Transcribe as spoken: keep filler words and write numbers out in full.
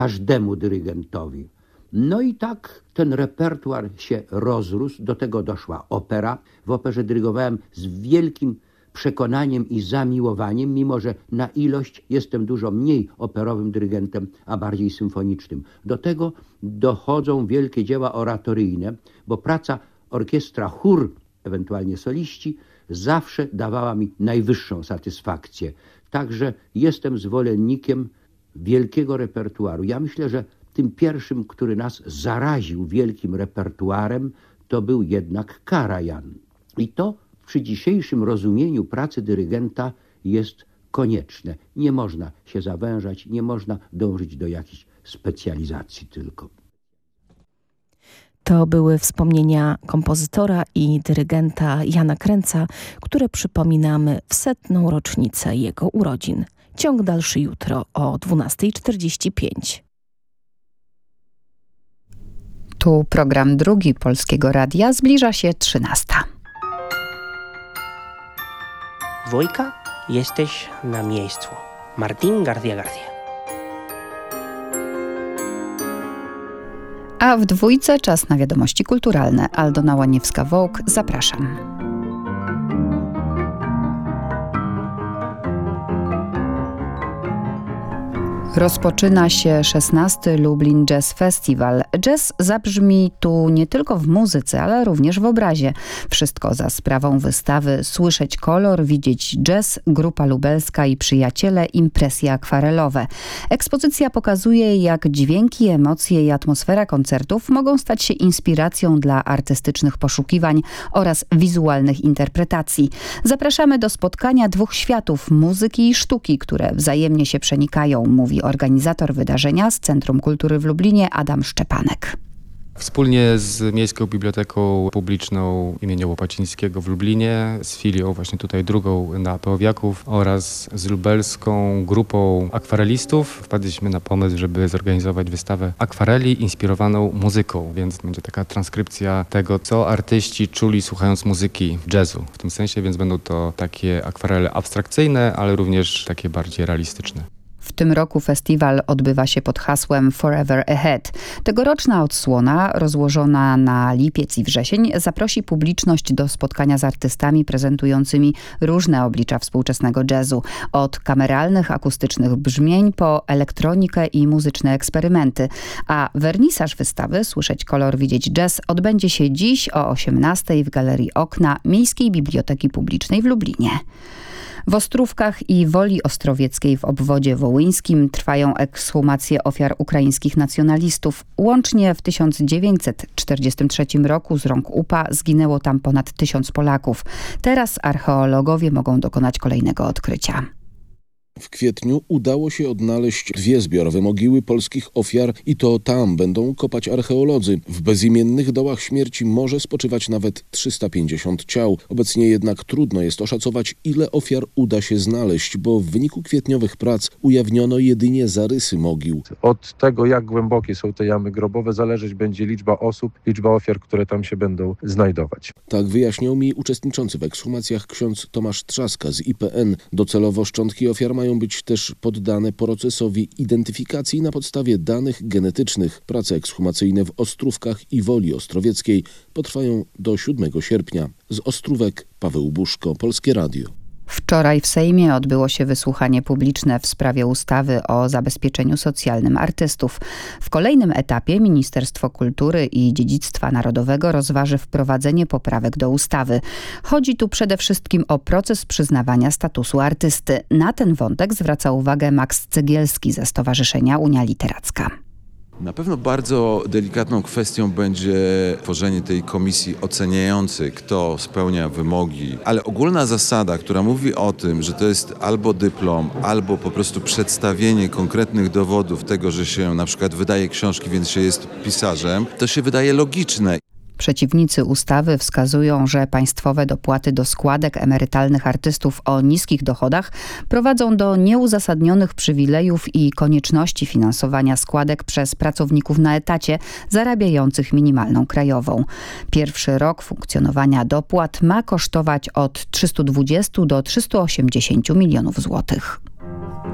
każdemu dyrygentowi. No i tak ten repertuar się rozrósł, do tego doszła opera. W operze dyrygowałem z wielkim przekonaniem i zamiłowaniem, mimo że na ilość jestem dużo mniej operowym dyrygentem, a bardziej symfonicznym. Do tego dochodzą wielkie dzieła oratoryjne, bo praca orkiestra, chór, ewentualnie soliści, zawsze dawała mi najwyższą satysfakcję. Także jestem zwolennikiem wielkiego repertuaru. Ja myślę, że tym pierwszym, który nas zaraził wielkim repertuarem, to był jednak Karajan. I to przy dzisiejszym rozumieniu pracy dyrygenta jest konieczne. Nie można się zawężać, nie można dążyć do jakiejś specjalizacji tylko. To były wspomnienia kompozytora i dyrygenta Jana Kręca, które przypominamy w setną rocznicę jego urodzin. Ciąg dalszy jutro o dwunasta czterdzieści pięć. Tu program drugi Polskiego Radia, zbliża się trzynasta. Dwójka, jesteś na miejscu. Martín García García. A w dwójce czas na wiadomości kulturalne. Aldona Łaniewska-Wołk, zapraszam. Rozpoczyna się szesnasty Lublin Jazz Festival. Jazz zabrzmi tu nie tylko w muzyce, ale również w obrazie. Wszystko za sprawą wystawy Słyszeć kolor, widzieć jazz, grupa lubelska i przyjaciele, impresje akwarelowe. Ekspozycja pokazuje, jak dźwięki, emocje i atmosfera koncertów mogą stać się inspiracją dla artystycznych poszukiwań oraz wizualnych interpretacji. Zapraszamy do spotkania dwóch światów, muzyki i sztuki, które wzajemnie się przenikają, mówi organizator wydarzenia z Centrum Kultury w Lublinie Adam Szczepanek. Wspólnie z Miejską Biblioteką Publiczną imienia Łopacińskiego w Lublinie, z filią właśnie tutaj drugą na Pełowiaków oraz z lubelską grupą akwarelistów wpadliśmy na pomysł, żeby zorganizować wystawę akwareli inspirowaną muzyką, więc będzie taka transkrypcja tego, co artyści czuli słuchając muzyki jazzu w tym sensie, więc będą to takie akwarele abstrakcyjne, ale również takie bardziej realistyczne. W tym roku festiwal odbywa się pod hasłem Forever Ahead. Tegoroczna odsłona, rozłożona na lipiec i wrzesień, zaprosi publiczność do spotkania z artystami prezentującymi różne oblicza współczesnego jazzu. Od kameralnych, akustycznych brzmień po elektronikę i muzyczne eksperymenty. A wernisaż wystawy Słyszeć kolor, widzieć jazz odbędzie się dziś o osiemnastej w Galerii Okna Miejskiej Biblioteki Publicznej w Lublinie. W Ostrówkach i Woli Ostrowieckiej w obwodzie wołyńskim trwają ekshumacje ofiar ukraińskich nacjonalistów. Łącznie w tysiąc dziewięćset czterdziestym trzecim roku z rąk U P A zginęło tam ponad tysiąc Polaków. Teraz archeologowie mogą dokonać kolejnego odkrycia. W kwietniu udało się odnaleźć dwie zbiorowe mogiły polskich ofiar i to tam będą kopać archeolodzy. W bezimiennych dołach śmierci może spoczywać nawet trzysta pięćdziesiąt ciał. Obecnie jednak trudno jest oszacować, ile ofiar uda się znaleźć, bo w wyniku kwietniowych prac ujawniono jedynie zarysy mogił. Od tego, jak głębokie są te jamy grobowe, zależeć będzie liczba osób, liczba ofiar, które tam się będą znajdować. Tak wyjaśniał mi uczestniczący w ekshumacjach ksiądz Tomasz Trzaska z I P N. Docelowo szczątki ofiar mają być też poddane procesowi identyfikacji na podstawie danych genetycznych. Prace ekshumacyjne w Ostrówkach i Woli Ostrowieckiej potrwają do siódmego sierpnia. Z Ostrówek Paweł Buszko, Polskie Radio. Wczoraj w Sejmie odbyło się wysłuchanie publiczne w sprawie ustawy o zabezpieczeniu socjalnym artystów. W kolejnym etapie Ministerstwo Kultury i Dziedzictwa Narodowego rozważy wprowadzenie poprawek do ustawy. Chodzi tu przede wszystkim o proces przyznawania statusu artysty. Na ten wątek zwraca uwagę Max Cegielski ze Stowarzyszenia Unia Literacka. Na pewno bardzo delikatną kwestią będzie tworzenie tej komisji oceniającej, kto spełnia wymogi, ale ogólna zasada, która mówi o tym, że to jest albo dyplom, albo po prostu przedstawienie konkretnych dowodów tego, że się na przykład wydaje książki, więc się jest pisarzem, to się wydaje logiczne. Przeciwnicy ustawy wskazują, że państwowe dopłaty do składek emerytalnych artystów o niskich dochodach prowadzą do nieuzasadnionych przywilejów i konieczności finansowania składek przez pracowników na etacie zarabiających minimalną krajową. Pierwszy rok funkcjonowania dopłat ma kosztować od trzystu dwudziestu do trzystu osiemdziesięciu milionów złotych.